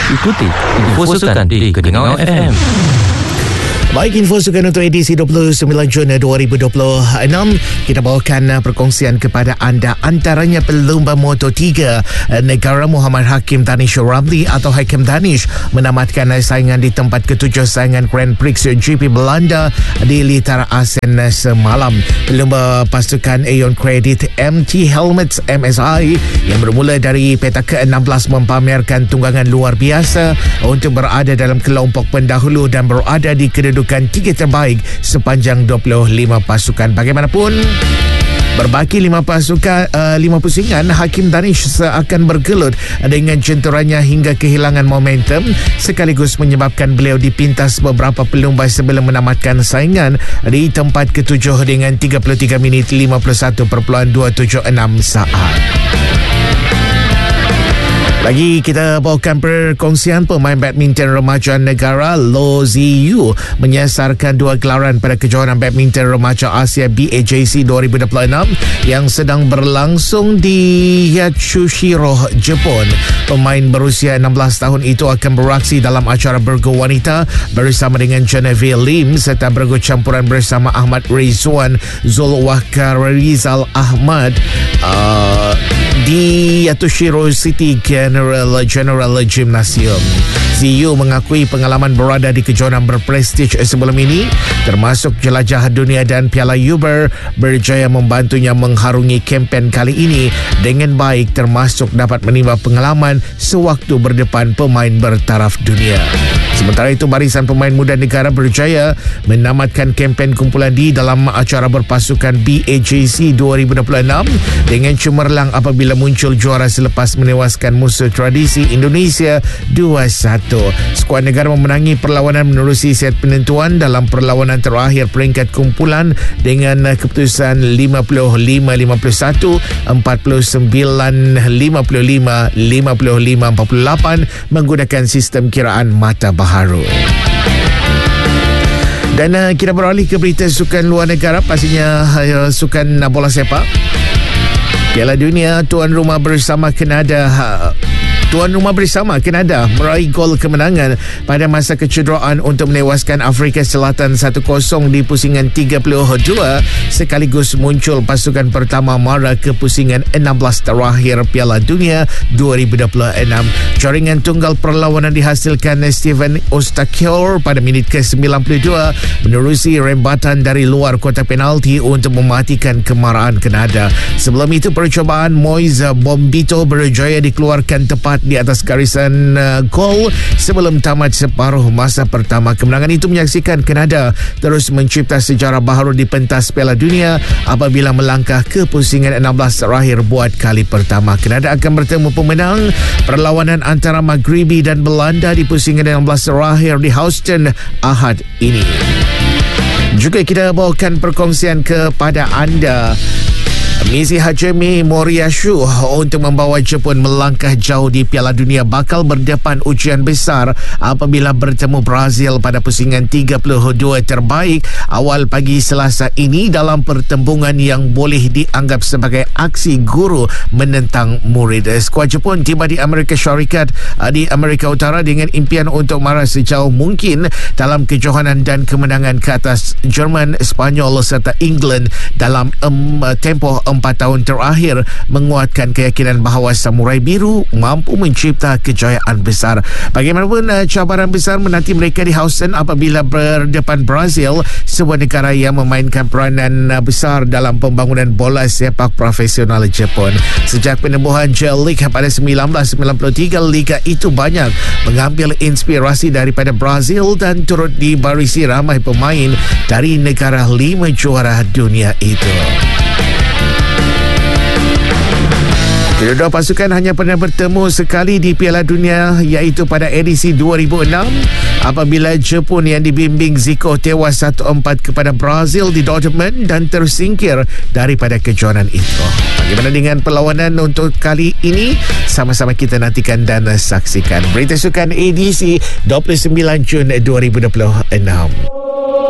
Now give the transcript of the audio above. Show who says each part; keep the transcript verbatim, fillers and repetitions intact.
Speaker 1: Ikuti info sukan di Keningau F M.
Speaker 2: Baik, info sukan untuk edisi dua puluh sembilan Jun dua ribu dua puluh enam. Kita bawakan perkongsian kepada anda, antaranya pelumba Moto tiga negara Muhammad Hakim Danish Ramli atau Hakim Danish menamatkan saingan di tempat ketujuh saingan Grand Prix G P Belanda di Litara Asen semalam. Pelumba pasukan Aeon Credit M T Helmets M S I yang bermula dari petak ke enam belas mempamerkan tunggangan luar biasa untuk berada dalam kelompok pendahulu dan berada di kedudukan tiga terbaik sepanjang dua puluh lima pasukan. Bagaimanapun, berbaki lima pasukan uh, lima pusingan, Hakim Danish seakan bergelut dengan jenturannya hingga kehilangan momentum sekaligus menyebabkan beliau dipintas beberapa pelumba sebelum menamatkan saingan di tempat ketujuh dengan tiga puluh tiga minit lima puluh satu perpuluhan dua tujuh enam saat. Lagi kita bawakan perkongsian pemain badminton remaja negara Lo Ziyu menyasarkan dua gelaran pada kejohanan badminton remaja Asia B A J C dua ribu dua puluh enam yang sedang berlangsung di Yatsushiro, Jepun. Pemain berusia enam belas tahun itu akan beraksi dalam acara bergu wanita bersama dengan Genevieve Lim serta bergu campuran bersama Ahmad Rizwan Zulwakar Rizal Ahmad uh, di Yatsushiro City General General Gymnasium. Ziyu mengakui pengalaman berada di kejohanan berprestij sebelum ini, termasuk jelajah dunia dan Piala Uber, berjaya membantunya mengharungi kempen kali ini dengan baik, termasuk dapat menimba pengalaman sewaktu berdepan pemain bertaraf dunia. Sementara itu, barisan pemain muda negara berjaya menamatkan kempen kumpulan D dalam acara berpasukan B A J C dua ribu dua puluh enam dengan cemerlang apabila muncul juara selepas menewaskan musuh tradisi Indonesia dua satu. Skuad negara memenangi perlawanan menerusi set penentuan dalam perlawanan terakhir peringkat kumpulan dengan keputusan lima puluh lima lima puluh satu, empat puluh sembilan lima puluh lima, lima puluh lima empat puluh lapan menggunakan sistem kiraan mata baharu. Dan uh, kita beralih ke berita sukan luar negara, pastinya uh, sukan bola sepak. Piala Dunia tuan rumah bersama Kanada uh, Tuan rumah bersama Kanada meraih gol kemenangan pada masa kecederaan untuk menewaskan Afrika Selatan satu kosong di pusingan tiga puluh dua sekaligus muncul pasukan pertama mara ke pusingan enam belas terakhir Piala Dunia dua ribu dua puluh enam. Jaringan tunggal perlawanan dihasilkan Steven Ostakior pada minit ke sembilan puluh dua menerusi rembatan dari luar kotak penalti untuk mematikan kemarahan Kanada. Sebelum itu, percobaan Moise Bombito berjaya dikeluarkan tepat di atas garisan uh, gol sebelum tamat separuh masa pertama. Kemenangan itu menyaksikan Kanada terus mencipta sejarah baharu di pentas Piala Dunia apabila melangkah ke pusingan enam belas terakhir buat kali pertama. Kanada akan bertemu pemenang perlawanan antara Maghribi dan Belanda di pusingan enam belas terakhir di Houston Ahad ini. Juga kita bawakan perkongsian kepada anda misi Hajime Moriyasu untuk membawa Jepun melangkah jauh di Piala Dunia bakal berdepan ujian besar apabila bertemu Brazil pada pusingan tiga puluh dua terbaik awal pagi Selasa ini dalam pertembungan yang boleh dianggap sebagai aksi guru menentang murid. Skuad Jepun tiba di Amerika Syarikat di Amerika Utara dengan impian untuk marah sejauh mungkin dalam kejohanan dan kemenangan ke atas Jerman, Spanyol serta England dalam um, tempoh empat tahun terakhir, menguatkan keyakinan bahawa Samurai Biru mampu mencipta kejayaan besar. Bagaimanapun, cabaran besar menanti mereka di Houston apabila berdepan Brazil, sebuah negara yang memainkan peranan besar dalam pembangunan bola sepak profesional Jepun. Sejak penubuhan J League pada sembilan belas sembilan puluh tiga, liga itu banyak mengambil inspirasi daripada Brazil dan turut dibarisi ramai pemain dari negara lima juara dunia itu. Kedua pasukan hanya pernah bertemu sekali di Piala Dunia, iaitu pada edisi dua ribu enam apabila Jepun yang dibimbing Zico tewas satu empat kepada Brazil di Dortmund dan tersingkir daripada kejohanan itu. Bagaimana dengan perlawanan untuk kali ini? Sama-sama kita nantikan dan saksikan. Berita sukan edisi dua puluh sembilan Jun dua ribu dua puluh enam.